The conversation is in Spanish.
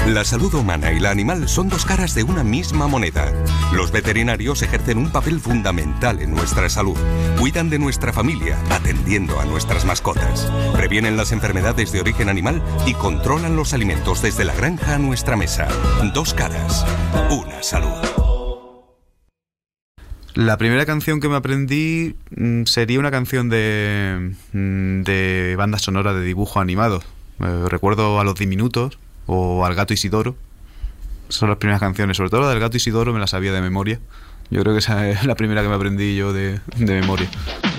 La salud humana y la animal son dos caras de una misma moneda. Los veterinarios ejercen un papel fundamental en nuestra salud. Cuidan de nuestra familia, atendiendo a nuestras mascotas. Previenen las enfermedades de origen animal y controlan los alimentos desde la granja a nuestra mesa. Dos caras, una salud. La primera canción que me aprendí sería una canción de banda sonora de dibujo animado. Recuerdo a Los Diminutos o al Gato Isidoro. Son las primeras canciones, sobre todo la del Gato Isidoro me la sabía de memoria. Yo creo que esa es la primera que me aprendí yo de memoria.